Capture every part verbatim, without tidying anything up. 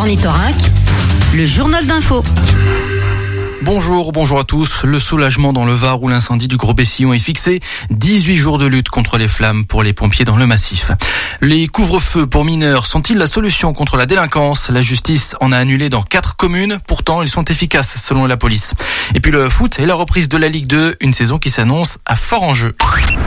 Ornithorynque, le journal d'info. Bonjour, bonjour à tous. Le soulagement dans le Var où l'incendie du Gros Bessillon est fixé. dix-huit jours de lutte contre les flammes pour les pompiers dans le massif. Les couvre-feux pour mineurs sont-ils la solution contre la délinquance ? La justice en a annulé dans quatre communes. Pourtant, ils sont efficaces selon la police. Et puis le foot et la reprise de la Ligue deux, une saison qui s'annonce à fort enjeu.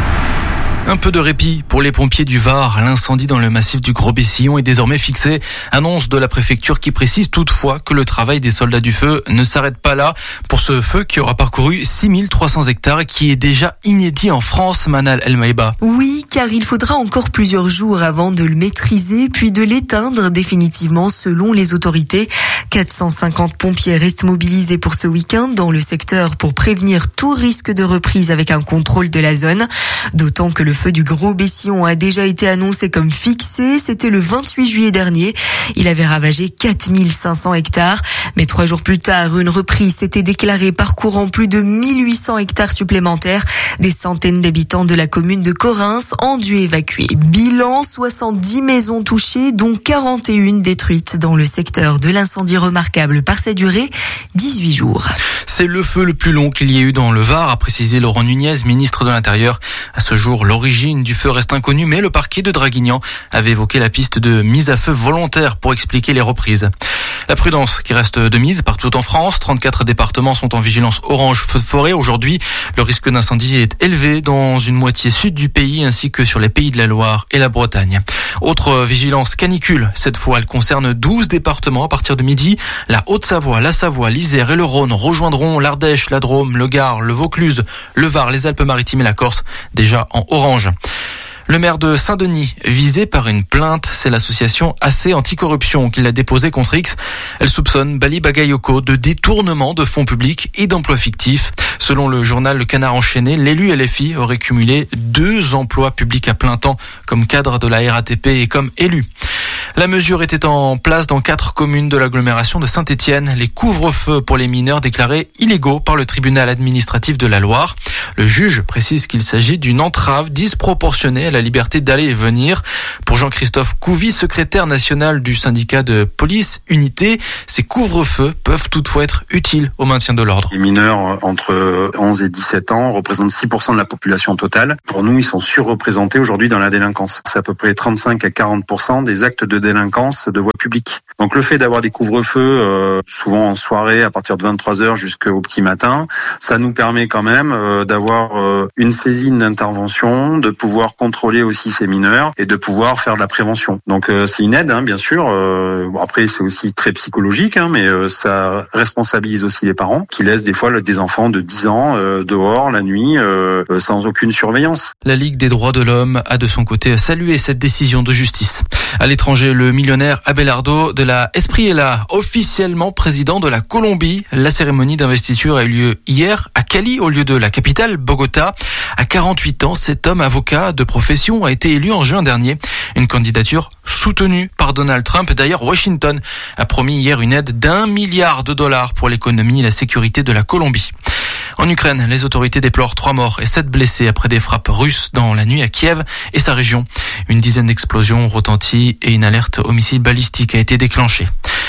Un peu de répit pour les pompiers du Var. L'incendie dans le massif du Gros Bessillon est désormais fixé. Annonce de la préfecture qui précise toutefois que le travail des soldats du feu ne s'arrête pas là. Pour ce feu qui aura parcouru six mille trois cents hectares et qui est déjà inédit en France, Manal El Maïba. Oui, car il faudra encore plusieurs jours avant de le maîtriser puis de l'éteindre définitivement selon les autorités. quatre cent cinquante pompiers restent mobilisés pour ce week-end dans le secteur pour prévenir tout risque de reprise avec un contrôle de la zone. D'autant que le feu du Gros Bessillon a déjà été annoncé comme fixé. C'était le vingt-huit juillet dernier. Il avait ravagé quatre mille cinq cents hectares. Mais trois jours plus tard, une reprise s'était déclarée parcourant plus de mille huit cents hectares supplémentaires. Des centaines d'habitants de la commune de Correns ont dû évacuer. Bilan, soixante-dix maisons touchées, dont quarante et une détruites dans le secteur de l'incendie remarquable par sa durée, dix-huit jours. C'est le feu le plus long qu'il y ait eu dans le Var, a précisé Laurent Nunez, ministre de l'Intérieur. À ce jour, l'origine du feu reste inconnue, mais le parquet de Draguignan avait évoqué la piste de mise à feu volontaire pour expliquer les reprises. La prudence qui reste de mise partout en France. trente-quatre départements sont en vigilance orange feu de forêt. Aujourd'hui, le risque d'incendie est élevé dans une moitié sud du pays ainsi que sur les pays de la Loire et la Bretagne. Autre vigilance canicule. Cette fois, elle concerne douze départements à partir de midi. La Haute-Savoie, la Savoie, l'Isère et le Rhône rejoindront l'Ardèche, la Drôme, le Gard, le Vaucluse, le Var, les Alpes-Maritimes et la Corse, déjà en orange. Le maire de Saint-Denis, visé par une plainte, c'est l'association A C Anticorruption qui l'a déposée contre X. Elle soupçonne Bali Bagayoko de détournement de fonds publics et d'emplois fictifs. Selon le journal Le Canard enchaîné, l'élu L F I aurait cumulé deux emplois publics à plein temps comme cadre de la R A T P et comme élu. La mesure était en place dans quatre communes de l'agglomération de Saint-Étienne. Les couvre-feux pour les mineurs déclarés illégaux par le tribunal administratif de la Loire. Le juge précise qu'il s'agit d'une entrave disproportionnée à la liberté d'aller et venir. Pour Jean-Christophe Couvi, secrétaire national du syndicat de police Unité, ces couvre-feux peuvent toutefois être utiles au maintien de l'ordre. Les mineurs entre onze et dix-sept ans représentent six pour cent de la population totale. Pour nous, ils sont surreprésentés aujourd'hui dans la délinquance. C'est à peu près trente-cinq à quarante pour cent des actes de délinquance de voie publique. Donc le fait d'avoir des couvre-feux, euh, souvent en soirée à partir de vingt-trois heures jusqu'au petit matin, ça nous permet quand même euh, d'avoir euh, une saisine d'intervention, de pouvoir contrôler aussi ces mineurs et de pouvoir faire de la prévention. Donc euh, c'est une aide, hein, bien sûr. Euh, bon, après c'est aussi très psychologique, hein, mais euh, ça responsabilise aussi les parents qui laissent des fois des enfants de dix ans euh, dehors la nuit euh, sans aucune surveillance. La Ligue des droits de l'homme a de son côté salué cette décision de justice. À l'étranger, le millionnaire Abelardo de la Espriella, officiellement président de la Colombie. La cérémonie d'investiture a eu lieu hier à Cali, au lieu de la capitale, Bogota. À quarante-huit ans, cet homme avocat de profession a été élu en juin dernier. Une candidature soutenue par Donald Trump. D'ailleurs, Washington a promis hier une aide d'un milliard de dollars pour l'économie et la sécurité de la Colombie. En Ukraine, les autorités déplorent trois morts et sept blessés après des frappes russes dans la nuit à Kiev et sa région. Une dizaine d'explosions retentit et une alerte au missile balistique a été déclenchée.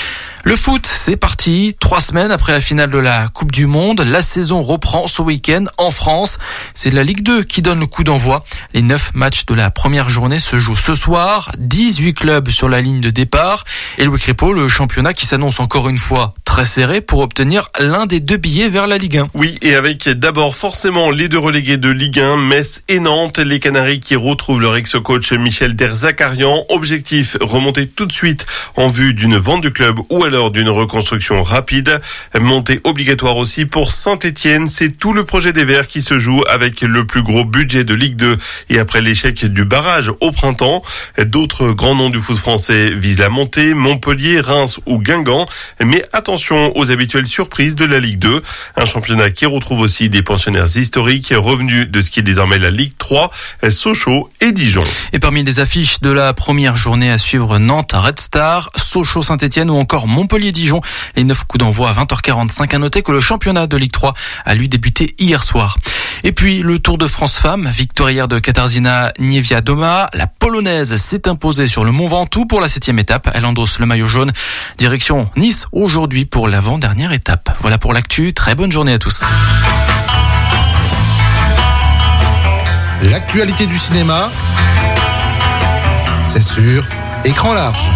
Le foot, c'est parti. Trois semaines après la finale de la Coupe du Monde, la saison reprend ce week-end en France. C'est la Ligue deux qui donne le coup d'envoi. Les neuf matchs de la première journée se jouent ce soir. dix-huit clubs sur la ligne de départ. Et Louis Crépeau, le championnat qui s'annonce encore une fois très serré pour obtenir l'un des deux billets vers la Ligue un. Oui, et avec d'abord forcément les deux relégués de Ligue un, Metz et Nantes, les Canaries qui retrouvent leur ex-coach Michel Derzakarian. Objectif, remonter tout de suite en vue d'une vente du club ou alors d'une reconstruction rapide. Montée obligatoire aussi pour Saint-Étienne. C'est tout le projet des Verts qui se joue avec le plus gros budget de Ligue deux et après l'échec du barrage au printemps. D'autres grands noms du foot français visent la montée, Montpellier, Reims ou Guingamp. Mais attention, attention aux habituelles surprises de la Ligue deux. Un championnat qui retrouve aussi des pensionnaires historiques revenus de ce qui est désormais la Ligue trois, Sochaux et Dijon. Et parmi les affiches de la première journée à suivre, Nantes Red Star, Sochaux Saint-Etienne ou encore Montpellier-Dijon. Les neuf coups d'envoi à vingt heures quarante-cinq. À noter que le championnat de Ligue trois a lui débuté hier soir. Et puis le Tour de France Femmes, victoire hier de Katarzyna Niewiadoma. La Polonaise s'est imposée sur le Mont Ventoux pour la septième étape. Elle endosse le maillot jaune. Direction Nice aujourd'hui pour l'avant-dernière étape. Voilà pour l'actu. Très bonne journée à tous. L'actualité du cinéma, c'est sur Écran large.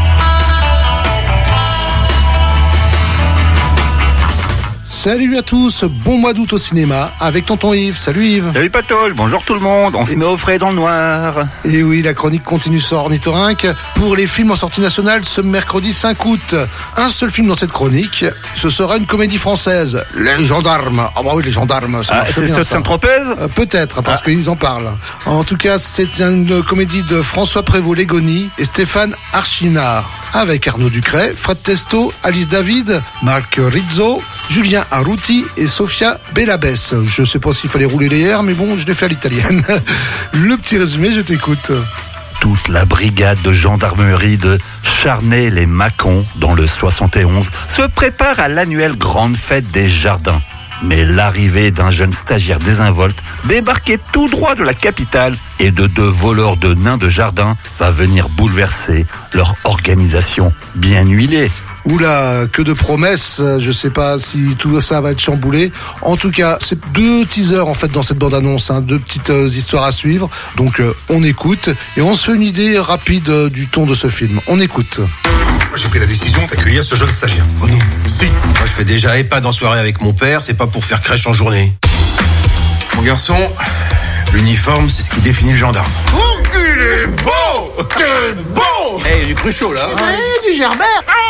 Salut à tous, bon mois d'août au cinéma avec tonton Yves. Salut Yves. Salut Patol, bonjour tout le monde, on se met au frais dans le noir. Et oui, la chronique continue sur Ornithorynque. Pour les films en sortie nationale ce mercredi cinq août, un seul film dans cette chronique, ce sera une comédie française, Les Gendarmes. Ah bah oui, Les Gendarmes, ça ah, marche c'est bien. C'est ceux de ça. Saint-Tropez euh, Peut-être, parce ah. qu'ils en parlent. En tout cas, c'est une comédie de François Prévost-Légoni et Stéphane Archinard, avec Arnaud Ducret, Fred Testo, Alice David, Marc Rizzo, Julien Arruti et Sofia Bellabès. Je sais pas s'il fallait rouler les airs, mais bon, je l'ai fait à l'italienne. Le petit résumé, je t'écoute. Toute la brigade de gendarmerie de Charnay-les-Mâcons, dans le soixante et onze, se prépare à l'annuelle grande fête des jardins. Mais l'arrivée d'un jeune stagiaire désinvolte, débarqué tout droit de la capitale, et de deux voleurs de nains de jardin, va venir bouleverser leur organisation bien huilée. Oula, que de promesses, je sais pas si tout ça va être chamboulé. En tout cas, c'est deux teasers en fait dans cette bande-annonce, hein, deux petites euh, histoires à suivre. Donc euh, on écoute et on se fait une idée rapide euh, du ton de ce film. On écoute. Moi, j'ai pris la décision d'accueillir ce jeune stagiaire. Oh non. Si. Moi, je fais déjà EHPAD en soirée avec mon père, c'est pas pour faire crèche en journée. Mon garçon, l'uniforme, c'est ce qui définit le gendarme. Oh, il est beau! Quel beau! Eh, hey, du Cruchot, là. Ouais, du Gerbert.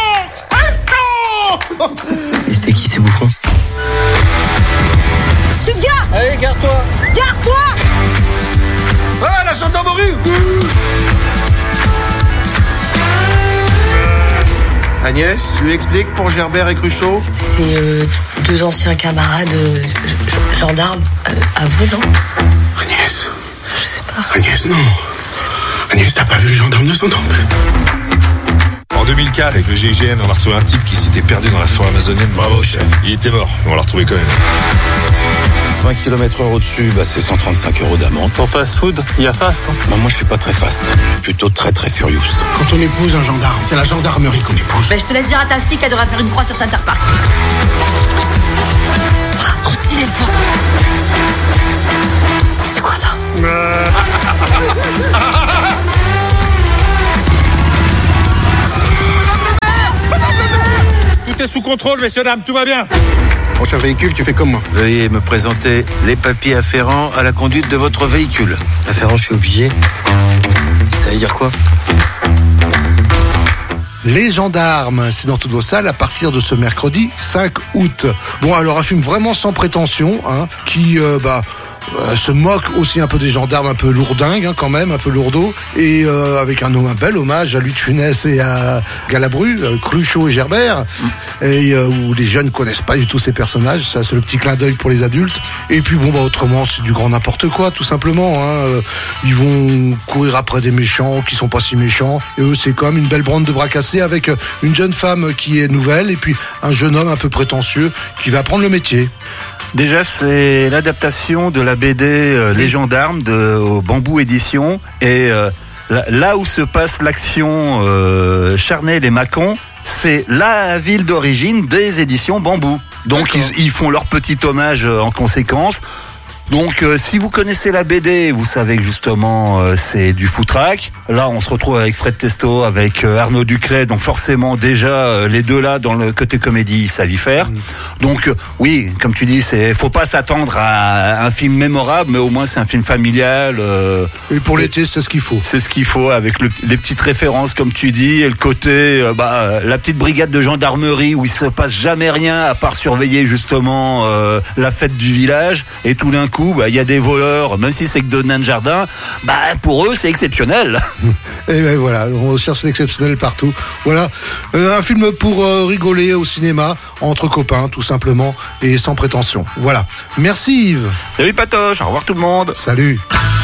Et c'est qui ces bouffons? Tu te gardes! Allez, garde-toi! Garde-toi! Ah, la gendarmerie! Agnès, tu lui expliques pour Gerbert et Cruchot? C'est euh, deux anciens camarades euh, gendarmes. Euh, à vous, non? Agnès. Je sais pas. Agnès, non. Agnès, t'as pas vu le gendarme de Saint-Tropez? En deux mille quatre, avec le G I G N, on a retrouvé un type qui s'était perdu dans la forêt amazonienne. Bravo, chef. Il était mort, mais on l'a retrouvé quand même. vingt kilomètres heure au-dessus, bah, c'est cent trente-cinq euros d'amende. Pour fast food, il y a fast. Hein. Bah, moi, je suis pas très fast. Je suis plutôt très, très furious. Quand on épouse un gendarme, c'est la gendarmerie qu'on épouse. Bah, je te laisse dire à ta fille qu'elle devrait faire une croix sur Center Park. Ah, trop stylé, quoi. C'est quoi ça? Tout est sous contrôle, messieurs, dames, tout va bien. Prochain véhicule, tu fais comme moi. Veuillez me présenter les papiers afférents à la conduite de votre véhicule. Afférent, je suis obligé. Ça veut dire quoi? Les Gendarmes, c'est dans toutes vos salles à partir de ce mercredi cinq août. Bon, alors un film vraiment sans prétention, hein, qui euh, bah Euh, se moque aussi un peu des gendarmes, un peu lourdingues hein, quand même, un peu lourdeaux, et euh, avec un, un bel hommage à Louis de Funès et à Galabru, euh, Cruchot et Gerbert, mm. et euh, où les jeunes connaissent pas du tout ces personnages. Ça, c'est le petit clin d'œil pour les adultes. Et puis bon, bah autrement, c'est du grand n'importe quoi, tout simplement. Hein. Ils vont courir après des méchants qui sont pas si méchants, et eux, c'est comme une belle bande de bras cassés avec une jeune femme qui est nouvelle et puis un jeune homme un peu prétentieux qui va apprendre le métier. Déjà, c'est l'adaptation de la B D euh, Les Gendarmes de au Bambou Édition. Et euh, là, là où se passe l'action euh, Charnay-les-Mâcons, c'est la ville d'origine des éditions Bambou. Donc, ils, ils font leur petit hommage euh, en conséquence. Donc, euh, si vous connaissez la B D, vous savez que justement, euh, c'est du foutraque. Là, on se retrouve avec Fred Testo, avec euh, Arnaud Ducret. Donc, forcément, déjà, euh, les deux là, dans le côté comédie, ils savent y faire. Mmh. Donc, euh, oui, comme tu dis, c'est, faut pas s'attendre à un film mémorable, mais au moins, c'est un film familial. Euh, et pour l'été, c'est ce qu'il faut. C'est ce qu'il faut, avec le, les petites références, comme tu dis, et le côté, euh, bah, la petite brigade de gendarmerie où il se passe jamais rien à part surveiller justement euh, la fête du village. Et tout d'un coup, coup, bah, il y a des voleurs, même si c'est que de nains de jardin, bah, pour eux, c'est exceptionnel. Et ben voilà, on cherche l'exceptionnel partout. Voilà, euh, un film pour euh, rigoler au cinéma, entre copains, tout simplement, et sans prétention. Voilà. Merci Yves. Salut Patoche, au revoir tout le monde. Salut.